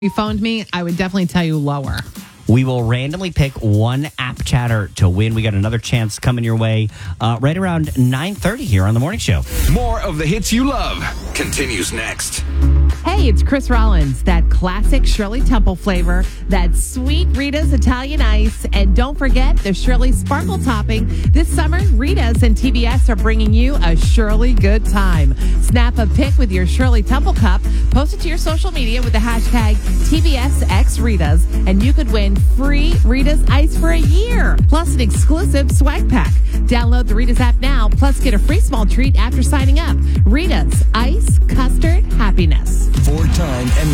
you phoned me, I would definitely tell you lower. We will randomly pick one app chatter to win. We got another chance coming your way right around 9:30 here on The Morning Show. More of the hits you love continues next. Hey, it's Chris Rollins, that classic Shirley Temple flavor, that sweet Rita's Italian Ice, and don't forget the Shirley Sparkle topping. This summer, Rita's and TBS are bringing you a Shirley good time. Snap a pic with your Shirley Temple cup, post it to your social media with the hashtag TBSXRitas, and you could win free Rita's Ice for a year, plus an exclusive swag pack. Download the Rita's app now, plus get a free small treat after signing up. Rita's Ice Custard Happiness. Four-time